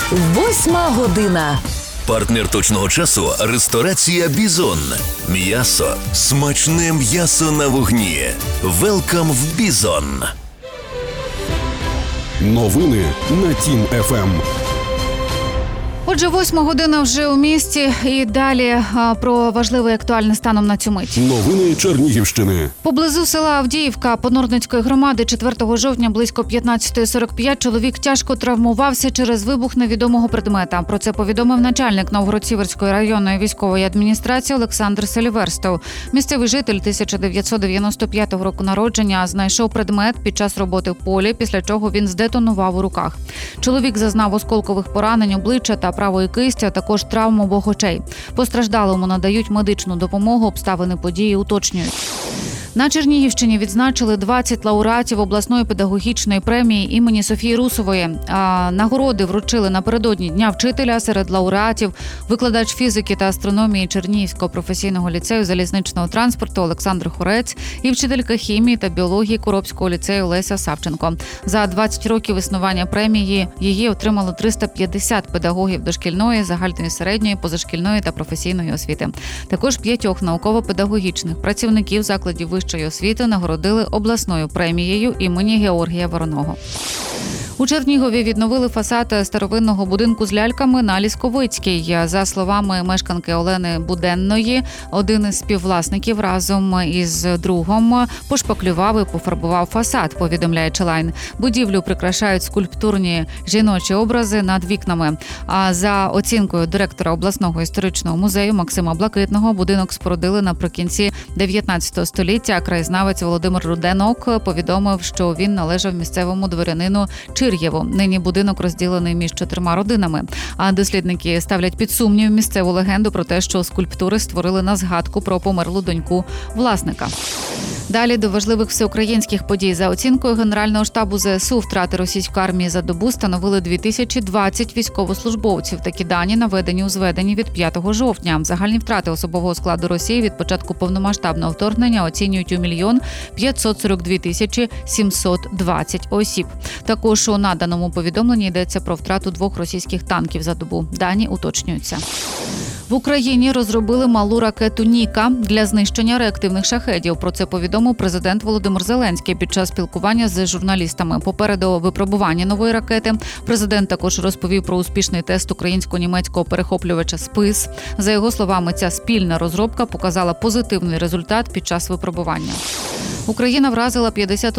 Восьма година. Партнер точного часу – ресторація «Бізон». М'ясо. Смачне м'ясо на вогні. Велкам в «Бізон». Новини на Тім ФМ. Отже, 8 година вже у місті. І далі про важливе і актуальне станом на цю мить. Новини Чернігівщини. Поблизу села Авдіївка Понорницької громади 4 жовтня близько 15:45 чоловік тяжко травмувався через вибух невідомого предмета. Про це повідомив начальник Новгород-Сіверської районної військової адміністрації Олександр Селіверстов. Місцевий житель 1995 року народження знайшов предмет під час роботи в полі, після чого він здетонував у руках. Чоловік зазнав осколкових поранень обличчя та правої кисті, а також травм обох очей. Постраждалому надають медичну допомогу, обставини події уточнюють. На Чернігівщині відзначили 20 лауреатів обласної педагогічної премії імені Софії Русової. Нагороди вручили напередодні Дня вчителя. Серед лауреатів викладач фізики та астрономії Чернігівського професійного ліцею залізничного транспорту Олександр Хорець і вчителька хімії та біології Коробського ліцею Леся Савченко. За 20 років існування премії її отримало 350 педагогів дошкільної, загальної середньої, позашкільної та професійної освіти. Також 5 науково-педагогічних працівників закладів вищої освіти нагородили обласною премією імені Георгія Вороного. У Чернігові відновили фасад старовинного будинку з ляльками на Лісковицькій. За словами мешканки Олени Буденної, один із співвласників разом із другом пошпаклював і пофарбував фасад, повідомляє Челайн. Будівлю прикрашають скульптурні жіночі образи над вікнами. А за оцінкою директора обласного історичного музею Максима Блакитного, будинок спорудили наприкінці 19 століття. Краєзнавець Володимир Руденок повідомив, що він належав місцевому дворянину Чир'єву. Нині будинок розділений між 4 родинами. А дослідники ставлять під сумнів місцеву легенду про те, що скульптури створили на згадку про померлу доньку власника. Далі до важливих всеукраїнських подій. За оцінкою Генерального штабу ЗСУ, втрати російської армії за добу становили 2020 військовослужбовців. Такі дані наведені у зведенні від 5 жовтня. Загальні втрати особового складу Росії від початку повномасштабного вторгнення оцінюють у 1 542 720 осіб. Також у наданому повідомленні йдеться про втрату 2 російських танків за добу. Дані уточнюються. В Україні розробили малу ракету «Ніка» для знищення реактивних шахедів. Про це повідомив президент Володимир Зеленський під час спілкування з журналістами. Попереду випробування нової ракети президент також розповів про успішний тест українсько-німецького перехоплювача «Спис». За його словами, ця спільна розробка показала позитивний результат під час випробування. Україна вразила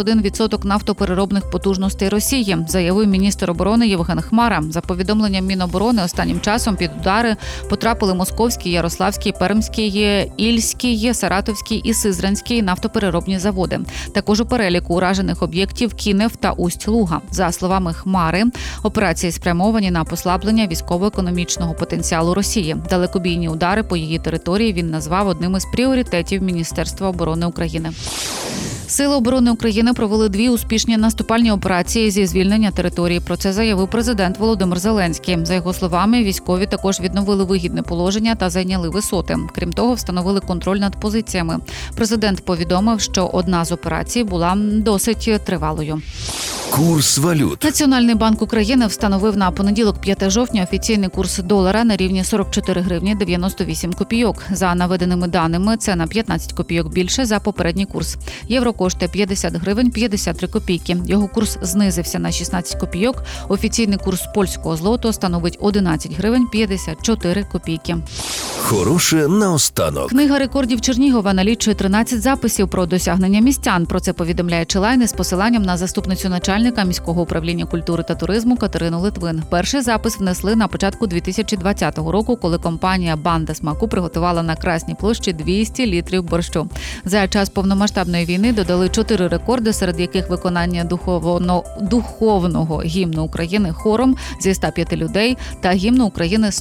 51% нафтопереробних потужностей Росії, заявив міністр оборони Євген Хмара. За повідомленням Міноборони, останнім часом під удари потрапили Московський, Ярославський, Пермський, Ільський, Саратовський і Сизранський нафтопереробні заводи. Також у переліку уражених об'єктів Кінев та Усть-Луга. За словами Хмари, операції спрямовані на послаблення військово-економічного потенціалу Росії. Далекобійні удари по її території він назвав одним із пріоритетів Міністерства оборони України. Сили оборони України провели 2 успішні наступальні операції зі звільнення території. Про це заявив президент Володимир Зеленський. За його словами, військові також відновили вигідне положення та зайняли висоти. Крім того, встановили контроль над позиціями. Президент повідомив, що одна з операцій була досить тривалою. Курс валют. Національний банк України встановив на понеділок 5 жовтня офіційний курс долара на рівні 44 гривні 98 копійок. За наведеними даними, це на 15 копійок більше за попередній курс. Євро коштує 50 гривень 53 копійки. Його курс знизився на 16 копійок. Офіційний курс польського злоту становить 11 гривень 54 копійки. Хороше наостанок. Книга рекордів Чернігова налічує 13 записів про досягнення містян. Про це повідомляє Челайн з посиланням на заступницю начальника міського управління культури та туризму Катерину Литвин. Перший запис внесли на початку 2020 року, коли компанія «Банда смаку» приготувала на Красній площі 200 літрів борщу. За час повномасштабної війни додали 4 рекорди, серед яких виконання духовного гімну України хором зі 105 людей та гімну України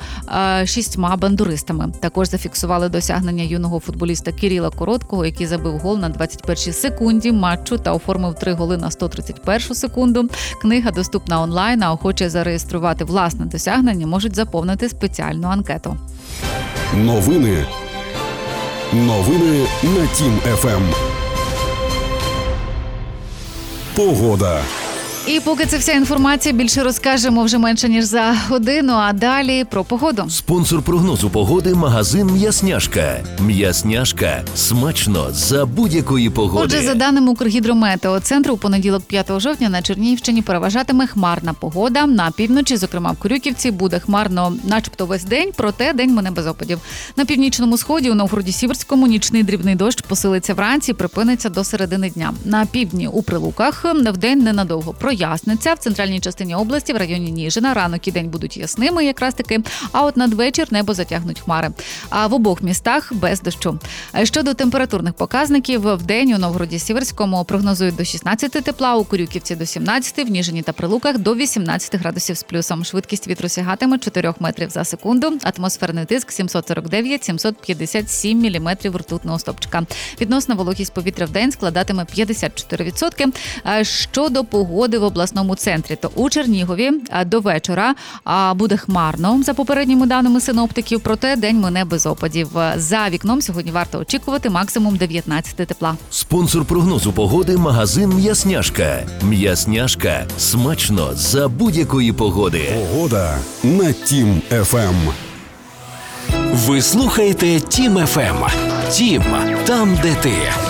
106 бандуристами. Також зафіксували досягнення юного футболіста Кирила Короткого, який забив гол на 21-й секунді матчу та оформив 3 голи на 131-шу секунду. Книга доступна онлайн, а охочі зареєструвати власне досягнення можуть заповнити спеціальну анкету. Новини на Тім ФМ. Погода. І поки це вся інформація, більше розкажемо вже менше, ніж за годину, а далі про погоду. Спонсор прогнозу погоди – магазин «М'ясняшка». «М'ясняшка» – смачно за будь-якої погоди. Отже, за даними Укргідрометеоцентру, у понеділок 5 жовтня на Чернігівщині переважатиме хмарна погода. На півночі, зокрема в Корюківці, буде хмарно начебто весь день, проте день мине без опадів. На північному сході, у Новгороді-Сіверському, нічний дрібний дощ посилиться вранці, припиниться до середини дня. На півдні у Прилуках вдень ненадовго проясниться. В центральній частині області, в районі Ніжина, ранок і день будуть ясними якраз таки, а от надвечір небо затягнуть хмари. А в обох містах без дощу. Щодо температурних показників, вдень у Новгороді-Сіверському прогнозують до 16 тепла, у Корюківці до 17, в Ніжині та Прилуках до 18 градусів з плюсом. Швидкість вітру сягатиме 4 метрів за секунду, атмосферний тиск 749-757 міліметрів ртутного стовпчика. Відносна вологість повітря вдень складатиме 54%. Щодо погоди в обласному центрі, то у Чернігові до вечора буде хмарно, за попередніми даними синоптиків, проте день мине без опадів. За вікном сьогодні варто очікувати максимум 19 тепла. Спонсор прогнозу погоди – магазин «М'ясняшка». «М'ясняшка» – смачно за будь-якої погоди. Погода на Тім ФМ. Ви слухаєте Тім ФМ. Тім – там, де ти.